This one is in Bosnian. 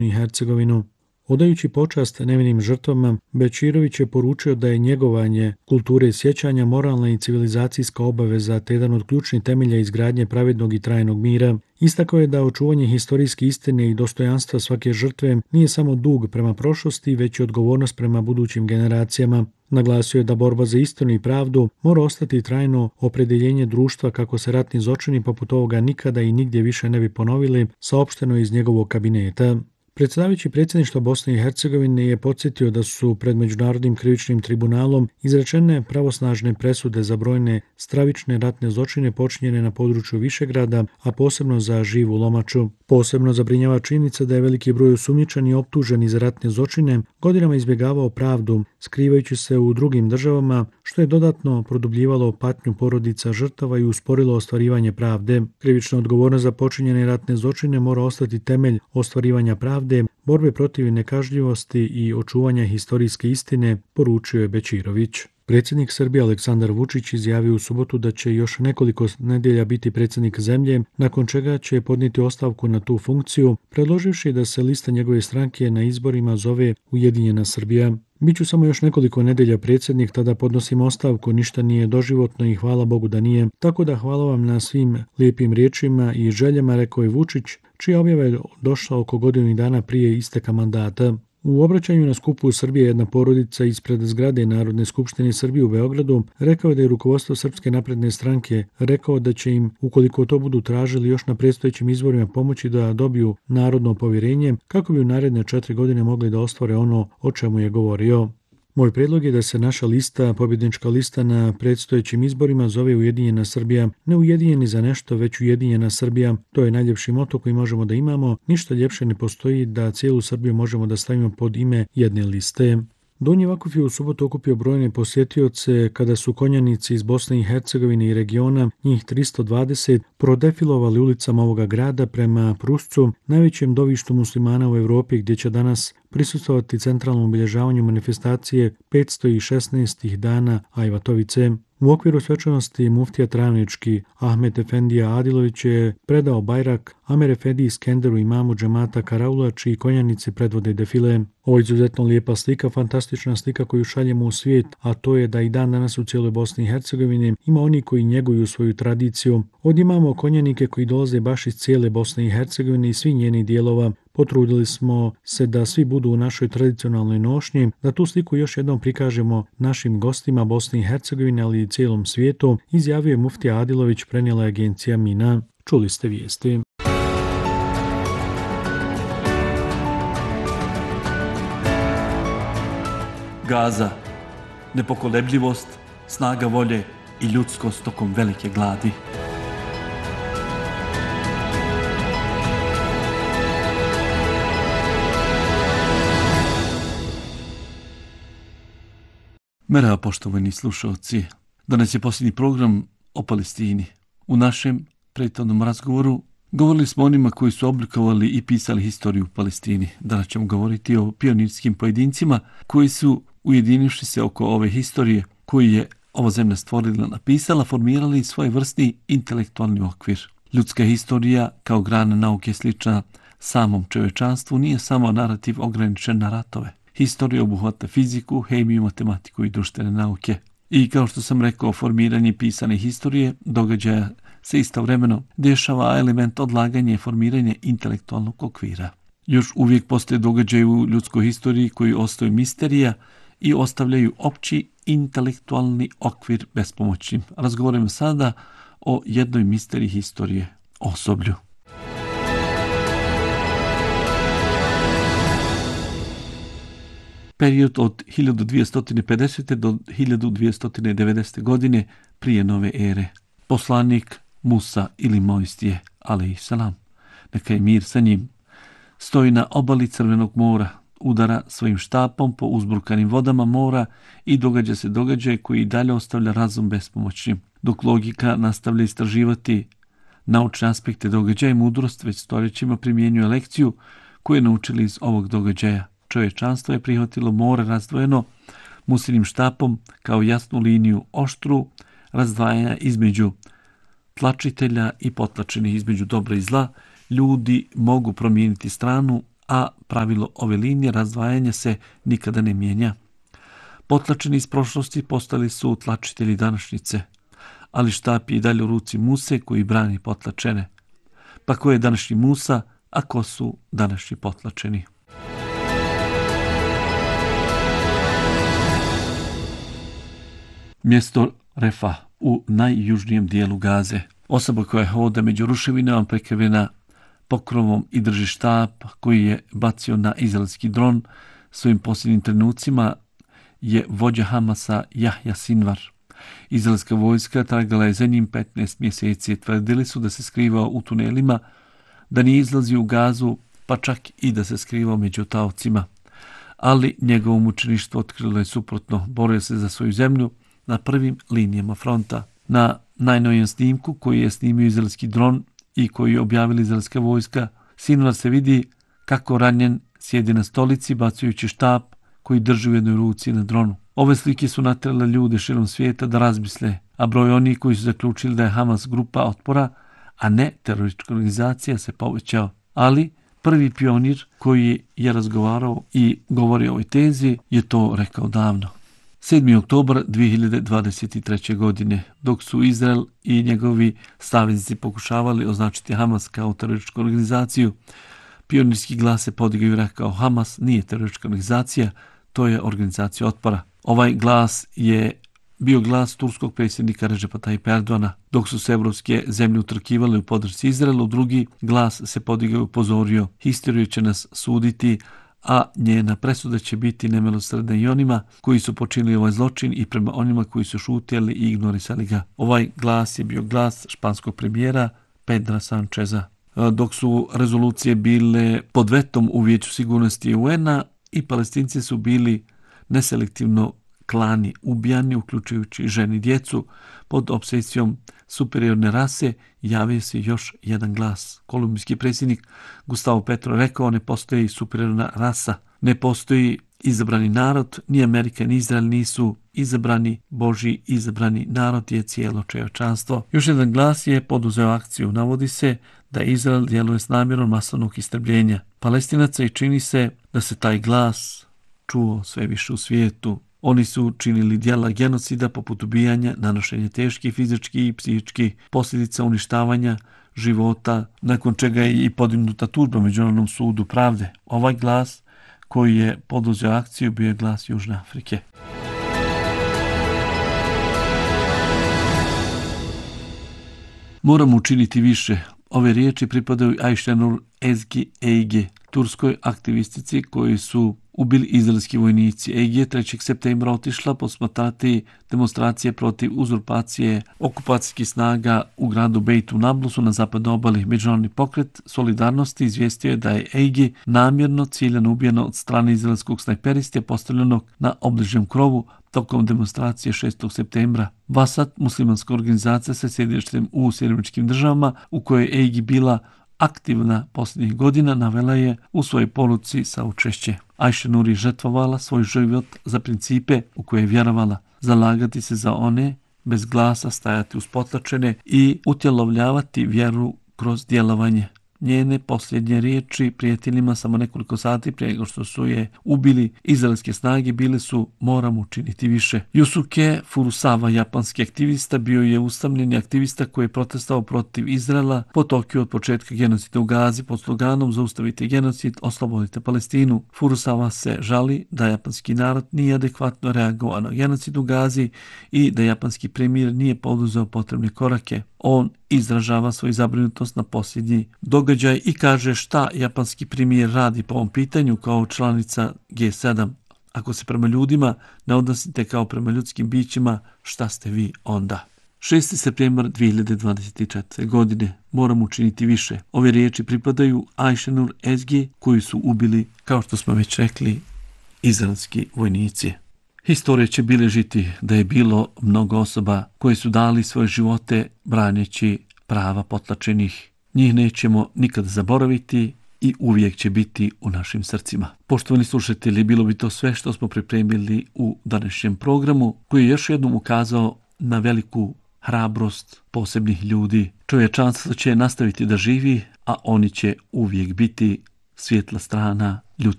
i Hercegovinu. Odajući počast nevinim žrtvama, Bećirović je poručio da je njegovanje kulture sjećanja moralna i civilizacijska obaveza te jedan od ključnih temelja izgradnje pravednog i trajnog mira. Istakao je da očuvanje historijske istine i dostojanstva svake žrtve nije samo dug prema prošlosti, već i odgovornost prema budućim generacijama. Naglasio je da borba za istinu i pravdu mora ostati trajno opredjeljenje društva kako se ratni zločini poput ovoga nikada i nigdje više ne bi ponovili, saopšteno iz njegovog kabineta. Predsjedavajući predsjedništva Bosne i Hercegovine je podsjetio da su pred Međunarodnim krivičnim tribunalom izrečene pravosnažne presude za brojne stravične ratne zločine počinjene na području Višegrada, a posebno za Živu Lomaču. Posebno zabrinjava činjenica da je veliki broj osumnjičeni i optuženi za ratne zločine godinama izbjegavao pravdu, skrivajući se u drugim državama, što je dodatno produbljivalo patnju porodica žrtava i usporilo ostvarivanje pravde. Krivična odgovornost za počinjene ratne zločine mora ostati temelj ostvarivanja pravde, borbe protiv nekažnjivosti i očuvanja historijske istine, poručio je Bećirović. Predsjednik Srbije Aleksandar Vučić izjavio u subotu da će još nekoliko nedjelja biti predsjednik zemlje, nakon čega će podnijeti ostavku na tu funkciju, predloživši da se lista njegove stranke na izborima zove Ujedinjena Srbija. Biću samo još nekoliko nedjelja predsjednik, tada podnosim ostavku, ništa nije doživotno i hvala Bogu da nije. Tako da hvala vam na svim lijepim riječima i željama, rekao je Vučić, čija objava je došla oko godinu dana prije isteka mandata. U obraćanju na skupu u Srbije jedna porodica ispred zgrade Narodne skupštine Srbije u Beogradu rekao je da je rukovodstvo Srpske napredne stranke rekao da će im, ukoliko to budu tražili još na predstojećim izborima, pomoći da dobiju narodno povjerenje kako bi u naredne 4 godine mogli da ostvare ono o čemu je govorio. Moj prijedlog je da se naša lista, pobjednička lista na predstojećim izborima zove Ujedinjena Srbija, ne ujedinjeni za nešto, već Ujedinjena Srbija. To je najljepši moto koji možemo da imamo. Ništa ljepše ne postoji da cijelu Srbiju možemo da stavimo pod ime jedne liste. Donji Vakuf je u subotu okupio brojne posjetioce kada su konjanici iz Bosne i Hercegovine i regiona, njih 320, prodefilovali ulicama ovoga grada prema Pruscu, najvećem dovištu muslimana u Europi, gdje će danas prisustvovati centralnom obilježavanju manifestacije 516 dana Ajvatovice. U okviru svečanosti muftija Travnički Ahmet Efendija Adilović je predao bajrak Amer Efendiji Skenderu imamu džemata Karaula, čiji konjanici predvode defile. Ovo je izuzetno lijepa slika, fantastična slika koju šaljemo u svijet, a to je da i dan danas u cijeloj Bosni i Hercegovini ima oni koji njeguju svoju tradiciju. Ovdje imamo konjanike koji dolaze baš iz cijele Bosne i Hercegovine i svi njenih dijelova. Potrudili smo se da svi budu u našoj tradicionalnoj nošnji, da tu sliku još jednom prikažemo našim gostima Bosne i Hercegovine, ali i cijelom svijetu, izjavio je muftija Adilović, prenijela je agencija Mina. Čuli ste vijesti. Gaza, nepokolebljivost, snaga volje i ljudskost tokom velike gladi. Merhaba poštovani slušalci, danas je posljednji program o Palestini. U našem prethodnom razgovoru govorili smo o onima koji su oblikovali i pisali historiju u Palestini. Danas ćemo govoriti o pionirskim pojedincima koji su, ujedinivši se oko ove historije koju je ova zemlja stvorila, napisala, formirali svoj vrstni intelektualni okvir. Ljudska historija kao grana nauke slična samom čovječanstvu nije samo narativ ograničen na ratove. Historija obuhvata fiziku, hemiju, matematiku i društvene nauke. I kao što sam rekao, formiranje pisane historije događaja se istovremeno dešava element odlaganja i formiranja intelektualnog okvira. Još uvijek postoje događaje u ljudskoj historiji koji ostaju misterija i ostavljaju opći intelektualni okvir bespomoćnim. Razgovaramo sada o jednoj misteriji historije, osoblju. Period od 1250. do 1290. godine prije nove ere. Poslanik Musa ili Mojsije, alejselam, neka je mir sa njim, stoji na obali Crvenog mora, udara svojim štapom po uzburkanim vodama mora i događa se događaj koji dalje ostavlja razum bespomoćnim. Dok logika nastavlja istraživati naučne aspekte događaja, mudrost već stoljećima primjenjuje lekciju koju je naučili iz ovog događaja. Čovječanstvo je prihvatilo more razdvojeno Musinim štapom kao jasnu liniju oštru razdvajanja između tlačitelja i potlačenih, između dobra i zla. Ljudi mogu promijeniti stranu, a pravilo ove linije razdvajanja se nikada ne mijenja. Potlačeni iz prošlosti postali su tlačitelji današnjice, ali štap je i dalje u ruci Muse koji brani potlačene. Pa ko je današnji Musa, a ko su današnji potlačeni? Mjesto Refa u najjužnijem dijelu Gaze. Osoba koja hoda među ruševinama prekrivena pokrovom i drži štap koji je bacio na izraelski dron svojim posljednjim trenucima je vođa Hamasa Jahja Sinvar. Izraelska vojska tragala je za njim 15 mjeseci. Tvrdili su da se skrivao u tunelima, da nije izlazio u Gazu, pa čak i da se skrivao među taocima. Ali njegovo mučeništvo otkrilo je suprotno. Borio se za svoju zemlju na prvim linijama fronta. Na najnovijem snimku koji je snimio izraelski dron i koji je objavila izraelska vojska, Sinvar se vidi kako ranjen sjedi na stolici bacajući štap koji drži u jednoj ruci na dronu. Ove slike su natjerale ljude širom svijeta da razmisle, a broj onih koji su zaključili da je Hamas grupa otpora, a ne teroristička organizacija, se povećao. Ali prvi pionir koji je razgovarao i govorio o ovoj tezi je to rekao davno. 7. oktobar 2023. godine, dok su Izrael i njegovi saveznici pokušavali označiti Hamas kao terorističku organizaciju, pionirski glas se podigao i rekao: Hamas nije teroristička organizacija, to je organizacija otpora. Ovaj glas je bio glas turskog predsjednika Redžepa Tajjipa Erdogana. Dok su se evropske zemlje utrkivale u podršci Izraelu, drugi glas se podigao i upozorio: historija će nas suditi, a njena presuda će biti nemilosrdna i onima koji su počinili ovaj zločin i prema onima koji su šutjeli i ignorisali ga. Ovaj glas je bio glas španskog premijera Pedra Sancheza. Dok su rezolucije bile pod vetom u Vijeću sigurnosti UN-a, i Palestinci su bili neselektivno klani, ubijani, uključujući ženi i djecu, pod opsesijom superiorne rase, javio se još jedan glas. Kolumbijski predsjednik Gustavo Petro rekao: ne postoji superiorna rasa, ne postoji izabrani narod, ni Amerika ni Izrael nisu izabrani, Božji izabrani narod je cijelo čovječanstvo. Još jedan glas je poduzeo akciju. Navodi se da Izrael djeluje s namjerom masovnog istrebljenja Palestinaca i čini se da se taj glas čuo sve više u svijetu. Oni su činili djela genocida poput ubijanja, nanošenja teških fizičkih i psihičkih posljedica, uništavanja života, nakon čega je i podignuta tužba Međunarodnom sudu pravde. Ovaj glas koji je poduzeo akciju bio je glas Južne Afrike. Moramo učiniti više. Ove riječi pripadaju Ayşenur Ezgi Ege, turskoj aktivistici koji su ubili izraelski vojnici. Ege je 3. septembra otišla posmatrati demonstracije protiv uzurpacije okupacijskih snaga u gradu Bejtu Nablusu na zapadnoj obali. Međunarodni pokret solidarnosti izvijestio je da je Ege namjerno ciljano ubijeno od strane izraelskog snajperiste postavljenog na obližnjem krovu tokom demonstracije 6. septembra. Vasat, muslimanska organizacija sa sjedištem u Sjedinjenim Državama, u kojoj je Ege bila aktivna posljednjih godina, navela je u svojoj poruci saučešće. Ayşenur je žrtvovala svoj život za principe u koje je vjerovala, zalagati se za one bez glasa, stajati uz potlačene i utjelovljavati vjeru kroz djelovanje. Njene posljednje riječi prijateljima samo nekoliko sati prije nego što su je ubili izraelske snage bile su: moramo učiniti više. Yusuke Furusawa, japanski aktivista, bio je usamljeni aktivista koji je protestovao protiv Izraela po Tokiju od početka genocida u Gazi pod sloganom: zaustavite genocid, oslobodite Palestinu. Furusawa se žali da japanski narod nije adekvatno reagovao na genocid u Gazi i da japanski premijer nije poduzeo potrebne korake. On izražava svoju zabrinutost na posljednji događaj i kaže šta japanski premijer radi po ovom pitanju kao članica G7. Ako se prema ljudima ne odnosite kao prema ljudskim bićima, šta ste vi onda? 6. septembar 2024. godine. Moramo učiniti više. Ove riječi pripadaju Ayşenur Ezgi koju su ubili, kao što smo već rekli, izraelski vojnici. Historija će bilježiti da je bilo mnogo osoba koje su dali svoje živote braneći prava potlačenih. Njih nećemo nikada zaboraviti i uvijek će biti u našim srcima. Poštovani slušatelji, bilo bi to sve što smo pripremili u današnjem programu, koji je još jednom ukazao na veliku hrabrost posebnih ljudi. Čovječanstvo će nastaviti da živi, a oni će uvijek biti svijetla strana ljudstva.